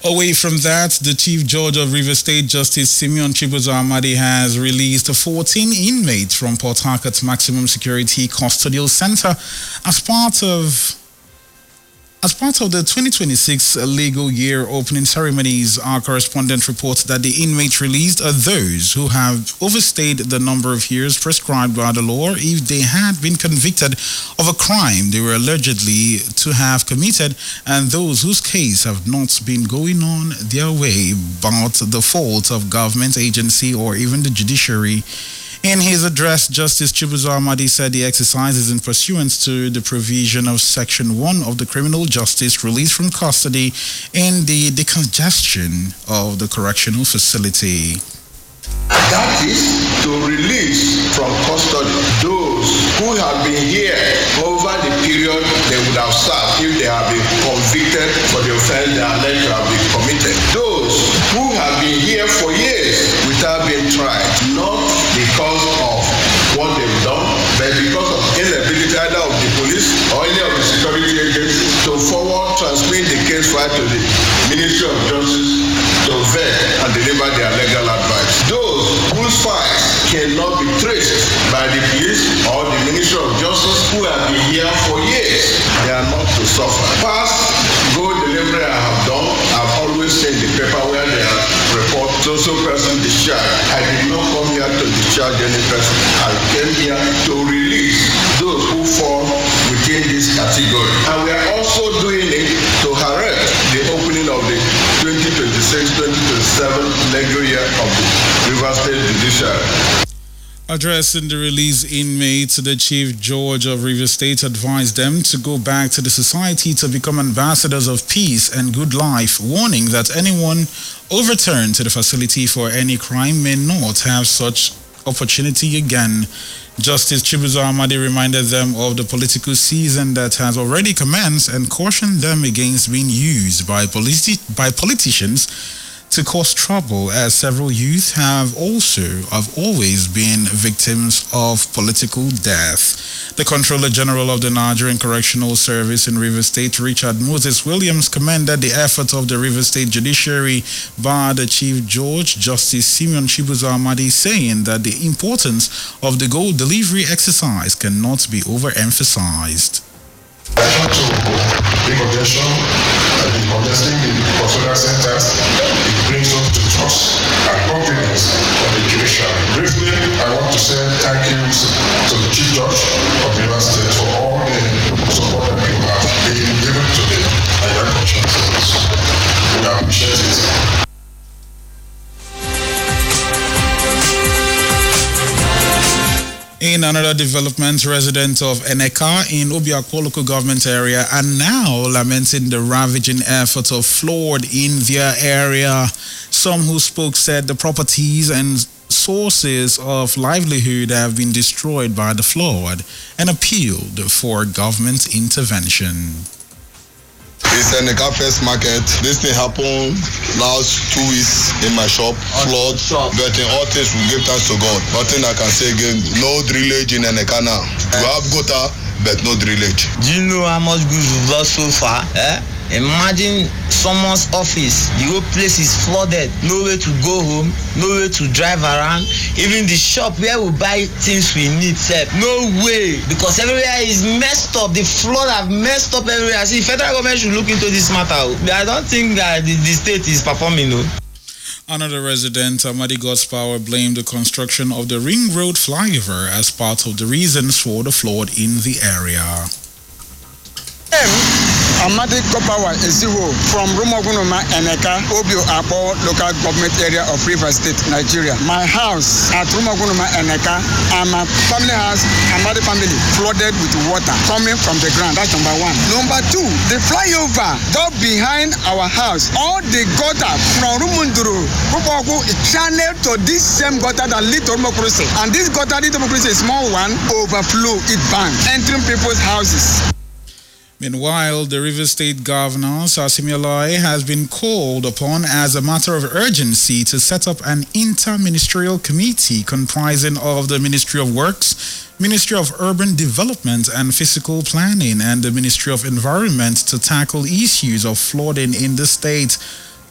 Away from that, the Chief Judge of Rivers State, Justice Simeon Chibuzo Amadi, has released 14 inmates from Port Harcourt's Maximum Security Custodial Center as part of the 2026 legal year opening ceremonies. Our correspondent reports that the inmates released are those who have overstayed the number of years prescribed by the law if they had been convicted of a crime they were allegedly to have committed, and those whose case have not been going on their way but the fault of government agency or even the judiciary. In his address, Justice Chibuzo Amadi said the exercise is in pursuance to the provision of Section 1 of the Criminal Justice Release from Custody in the decongestion of the correctional facility. That is to release from custody those who have been here over the period they would have served if they have been convicted for the offense they are alleged to have been committed. Those who have been here for years without being tried, not because of what they've done, but because of inability either of the police or any of the security agents to forward transmit the case file to the Ministry of Justice to vet and deliver their legal advice. Those whose files cannot be traced by the police or the Ministry of Justice who have been here for years, they are not to suffer. Past gold delivery I have done, I've always seen the paper where they have report so person discharged. I did not come here to discharge any person. I came here to release those who fall within this category. And we are also doing it to direct the opening of the 2026-2027 legal year of the Rivers State Judiciary. Addressing the released inmates, the Chief Judge of Rivers State advised them to go back to the society to become ambassadors of peace and good life, warning that anyone overturned to the facility for any crime may not have such opportunity again. Justice Chibuzo Amadi reminded them of the political season that has already commenced and cautioned them against being used by politicians to cause trouble, as several youth have always been victims of political death. The Controller General of the Nigerian Correctional Service in Rivers State, Richard Moses Williams, commended the effort of the Rivers State Judiciary by the Chief Judge, Justice Simeon Chibuzo Amadi, saying that the importance of the gold delivery exercise cannot be overemphasized. I want to bring objection that the contesting the custodial centers, it brings us to trust and confidence on the judiciary. Briefly, I want to say thank you to the Chief Judge of the Rivers State for all the support that you have given to the Nigerian Correctional Service. We appreciate it. In another development, residents of Eneka in Obiakpo local government area are now lamenting the ravaging effort of flood in their area. Some who spoke said the properties and sources of livelihood have been destroyed by the flood and appealed for government intervention. It's an Eneka First Market. This thing happened last 2 weeks in my shop, flood. But in all things, we give thanks to God. Nothing I can say again. No drillage in Eneka now. We have gutter, but no drillage. Do you know how much goods we've lost so far? Imagine someone's office, the whole place is flooded, no way to go home, no way to drive around. Even the shop where we buy things we need, no way, because everywhere is messed up. The flood have messed up everywhere. See, federal government should look into this matter. I don't think that the state is performing. Another resident, Amadi God's Power, blamed the construction of the Ring Road flyover as part of the reasons for the flood in the area. Amadi Kopawa Eziwo from Rumogunuma, Eneka, Obiakpo local government area of Rivers State, Nigeria. My house at Rumogunuma, Eneka, and my family house, Amadi family, flooded with water coming from the ground. That's number one. Number two, the flyover just behind our house, all the gutter from Rumunduru, Rumogu channeled to this same gutter that lead to Rumokuruse. And this gutter, lead to Rumokuruse, a small one, overflow, it bang, entering people's houses. Meanwhile, the Rivers State Governor, Sasimi Oloi, has been called upon as a matter of urgency to set up an inter-ministerial committee comprising of the Ministry of Works, Ministry of Urban Development and Physical Planning, and the Ministry of Environment to tackle issues of flooding in the state.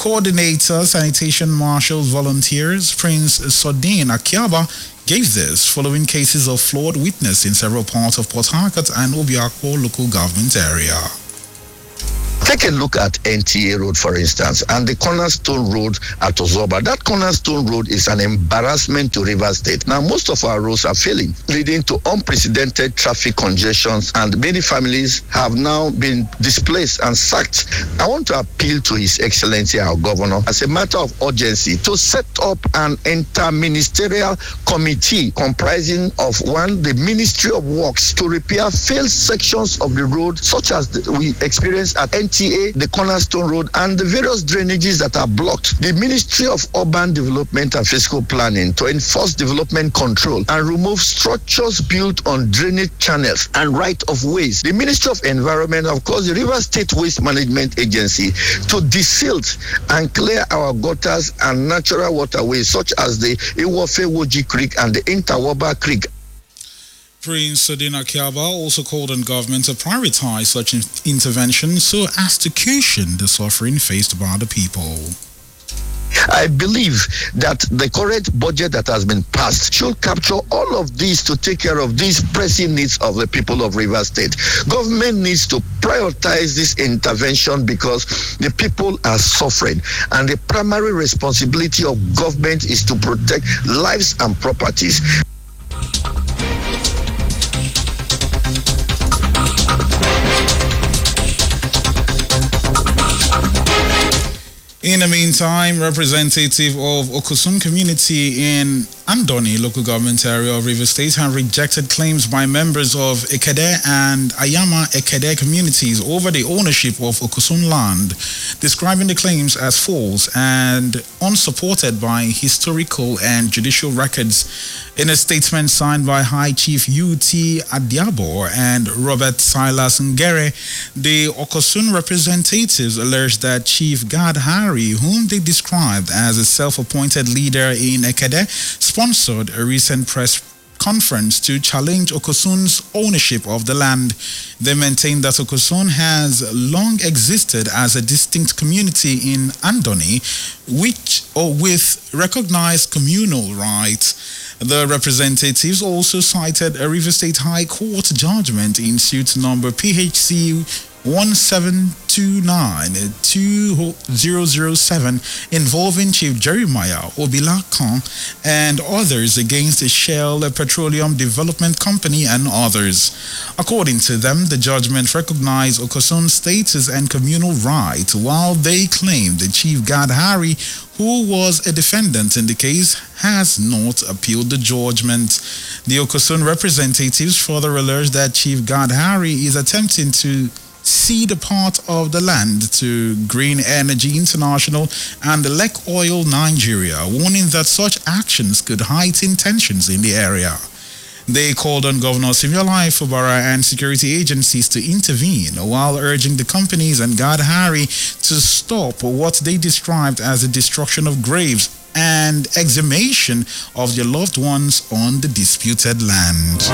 Coordinator, Sanitation Marshals Volunteers, Prince Sodin Akiaba, gave this following cases of flood witnessed in several parts of Port Harcourt and Obiakpo local government area. Take a look at NTA Road, for instance, and the Cornerstone Road at Ozoba. That Cornerstone Road is an embarrassment to Rivers State. Now, most of our roads are failing, leading to unprecedented traffic congestions, and many families have now been displaced and sacked. I want to appeal to His Excellency, our Governor, as a matter of urgency, to set up an interministerial committee comprising of the Ministry of Works to repair failed sections of the road, such as we experienced at NTA, the Cornerstone Road, and the various drainages that are blocked. The Ministry of Urban Development and Fiscal Planning to enforce development control and remove structures built on drainage channels and right-of-ways. The Ministry of Environment, of course, the Rivers State Waste Management Agency to desilt and clear our gutters and natural waterways such as the Iwofe-Woji Creek and the Intawaba Creek. Prince Sodin Akiaba also called on government to prioritize such interventions so as to cushion the suffering faced by the people. I believe that the current budget that has been passed should capture all of these to take care of these pressing needs of the people of Rivers State. Government needs to prioritize this intervention because the people are suffering, and the primary responsibility of government is to protect lives and properties. In the meantime, representative of Okosun community in Andoni local government area of Rivers State have rejected claims by members of Ekede and Ayama Ekede communities over the ownership of Okosun land, describing the claims as false and unsupported by historical and judicial records. In a statement signed by High Chief U.T. Adiabo and Robert Silas Ngere, the Okosun representatives alleged that Chief Gad Hari, whom they described as a self-appointed leader in Ekede, sponsored a recent press conference to challenge Okosun's ownership of the land. They maintain that Okosun has long existed as a distinct community in Andoni, with recognized communal rights. The representatives also cited a Rivers State High Court judgment in suit number PHC 1729-2007 involving Chief Jeremiah Obilakan and others against the Shell Petroleum Development Company and others. According to them, the judgment recognized Okosun's status and communal right, while they claimed the Chief Gad Hari, who was a defendant in the case, has not appealed the judgment. The Okosun representatives further alleged that Chief Gad Hari is attempting to cede a part of the land to Green Energy International and Lek Oil Nigeria, warning that such actions could heighten tensions in the area. They called on Governor Simeola Ifubara and security agencies to intervene while urging the companies and Gad Hari to stop what they described as the destruction of graves and exhumation of their loved ones on the disputed land.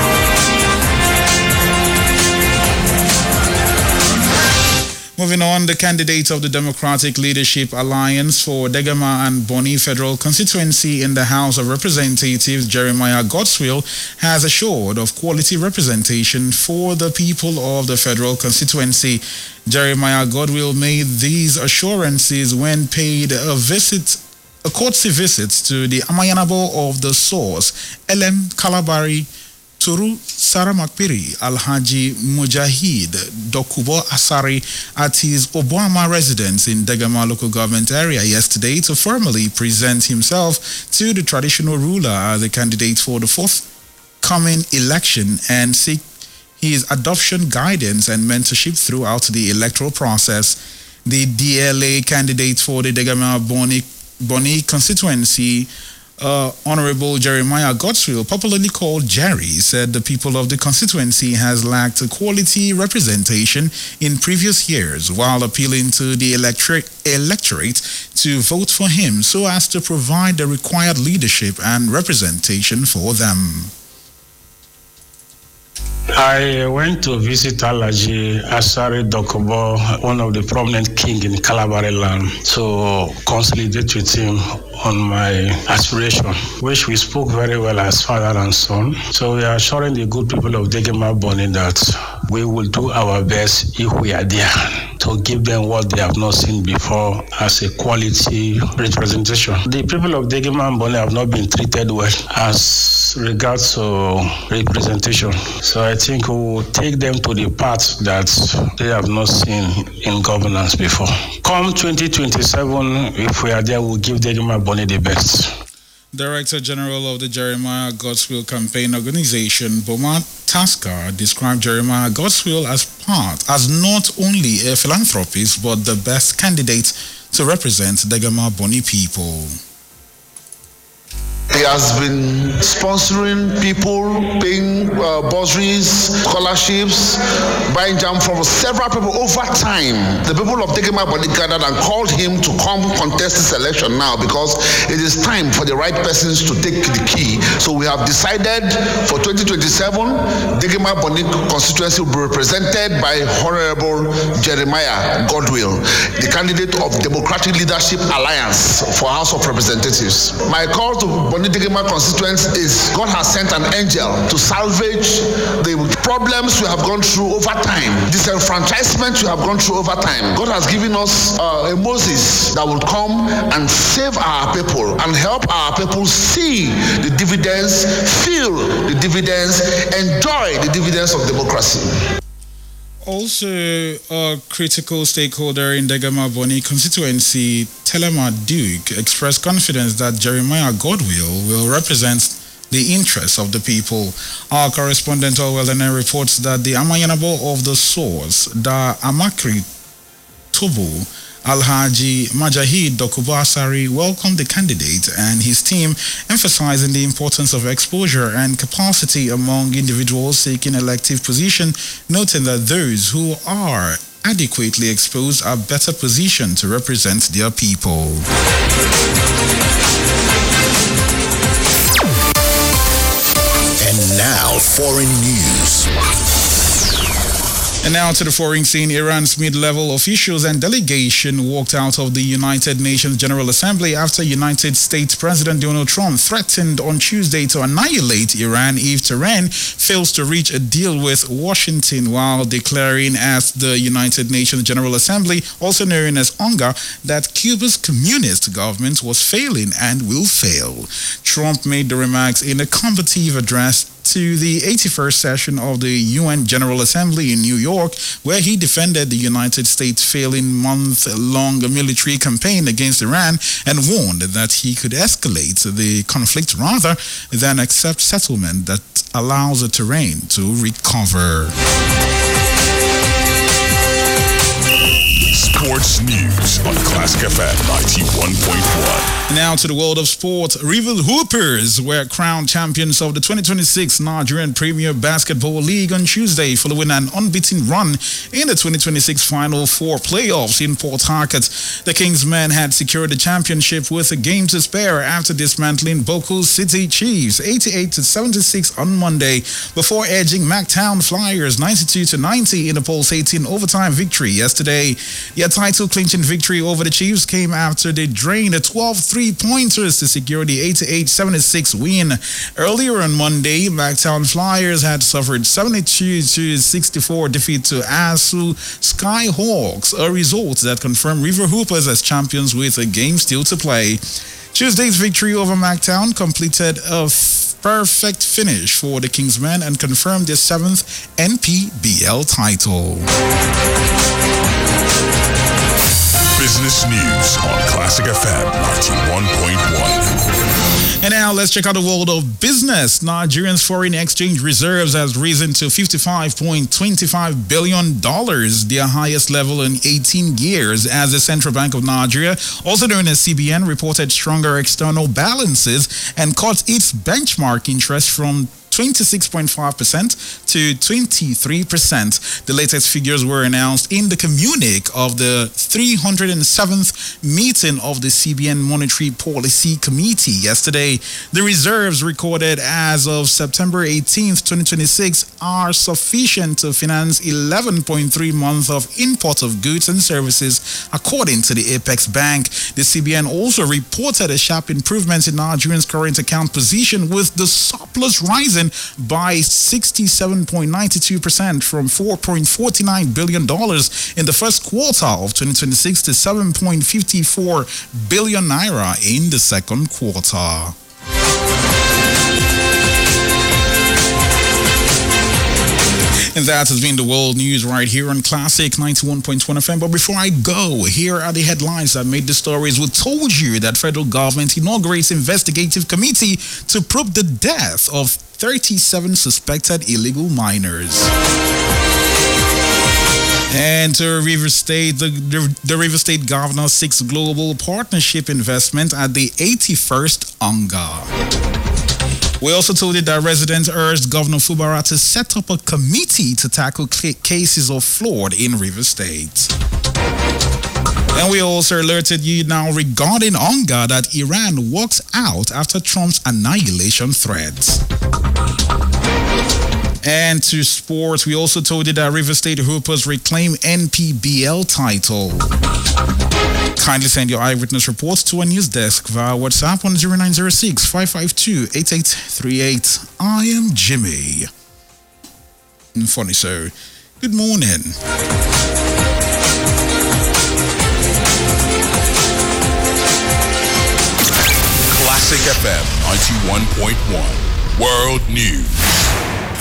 Moving on, the candidate of the Democratic Leadership Alliance for Degama and Boni Federal Constituency in the House of Representatives, Jeremiah Godswill, has assured of quality representation for the people of the federal constituency. Jeremiah Godswill made these assurances when paid a courtesy visit to the Amayanabo of the Source, LM Kalabari, Turu Saramakpiri Alhaji Mujahid Dokubo Asari at his Obama residence in Degama local government area yesterday to formally present himself to the traditional ruler as a candidate for the forthcoming election and seek his adoption, guidance and mentorship throughout the electoral process. The DLA candidate for the Degama Boni constituency, Honorable Jeremiah Godswill, popularly called Jerry, said the people of the constituency has lacked quality representation in previous years, while appealing to the electorate to vote for him so as to provide the required leadership and representation for them. I went to visit Alhaji Asare Dokubo, one of the prominent king in Kalabari land, to consolidate with him on my aspiration, which we spoke very well as father and son. So we are assuring the good people of Degema Boni that we will do our best if we are there to give them what they have not seen before as a quality representation. The people of Degema Boni have not been treated well as regards to representation. So I think we will take them to the path that they have not seen in governance before. Come 2027, if we are there, we'll give Degema Boni the best. Director General of the Jeremiah God's Will Campaign Organization, Boma Tasker, described Jeremiah God's Will as not only a philanthropist, but the best candidate to represent Degema Boni people. He has been sponsoring people, paying bursaries, scholarships, buying jam from several people over time. The people of Degema Boni gathered and called him to come contest this election now because it is time for the right persons to take the key. So we have decided for 2027, Degema Boni constituency will be represented by Honorable Jeremiah Godwill, the candidate of Democratic Leadership Alliance for House of Representatives. My call to Boni Degema constituents is God has sent an angel to salvage the problems we have gone through over time, disenfranchisement we have gone through over time. God has given us a Moses that will come and save our people and help our people see the dividends, feel the dividends, enjoy the dividends of democracy. Also, a critical stakeholder in Degema Boni constituency, Telema Duke, expressed confidence that Jeremiah Godwill will represent the interests of the people. Our correspondent, Olwelene, reports that the Amayanabo of the source, Da Amakri Tobo, Alhaji Majahid Dokubasari, welcomed the candidate and his team, emphasizing the importance of exposure and capacity among individuals seeking elective position, noting that those who are adequately exposed are better positioned to represent their people. And now, foreign news. And now to the foreign scene. Iran's mid-level officials and delegation walked out of the United Nations General Assembly after United States President Donald Trump threatened on Tuesday to annihilate Iran if Tehran fails to reach a deal with Washington, while declaring at the United Nations General Assembly, also known as UNGA, that Cuba's communist government was failing and will fail. Trump made the remarks in a combative address to the 81st session of the UN General Assembly in New York, where he defended the United States' failing month-long military campaign against Iran and warned that he could escalate the conflict rather than accept settlement that allows the terrain to recover. Sports News on Classic FM 91.1. Now to the world of sport. River Hoopers were crowned champions of the 2026 Nigerian Premier Basketball League on Tuesday following an unbeaten run in the 2026 Final Four playoffs in Port Harcourt. The Kingsmen had secured the championship with a game to spare after dismantling Boko City Chiefs 88-76 on Monday before edging Mactown Flyers 92-90 in a pulsating overtime victory yesterday. Their title-clinching victory over the Chiefs came after they drained 12 3-pointers to secure the 88-76 win. Earlier on Monday, Mactown Flyers had suffered 72-64 defeat to ASU Skyhawks, a result that confirmed River Hoopers as champions with a game still to play. Tuesday's victory over Mactown completed a perfect finish for the Kingsmen and confirmed their 7th NPBL title. Business News on Classic FM 91.1. And now let's check out the world of business. Nigeria's foreign exchange reserves has risen to $55.25 billion, their highest level in 18 years, as the Central Bank of Nigeria, also known as CBN, reported stronger external balances and cut its benchmark interest from 26.5% to 23%. The latest figures were announced in the communique of the 307th meeting of the CBN Monetary Policy Committee yesterday. The reserves recorded as of September 18th, 2026 are sufficient to finance 11.3 months of import of goods and services, according to the Apex Bank. The CBN also reported a sharp improvement in Nigerians' current account position, with the surplus rising by 67.92% from $4.49 billion in the first quarter of 2026 to 7.54 billion naira in the second quarter. And that has been the world news right here on Classic 91.1 FM. But before I go, here are the headlines that made the stories. We told you that federal government inaugurates investigative committee to probe the death of 37 suspected illegal miners. And to River State, the River State governor seeks global partnership investment at the 81st UNGA. We also told you that residents urged Governor Fubara to set up a committee to tackle cases of flood in River State. And we also alerted you now regarding UNGA that Iran walks out after Trump's annihilation threats. And to sports, we also told you that River State Hoopers reclaim NPBL title. Kindly send your eyewitness reports to our news desk via WhatsApp on 0906-552-8838. I am Jimmy. Funny so. Good morning. Classic FM 91.1. World News.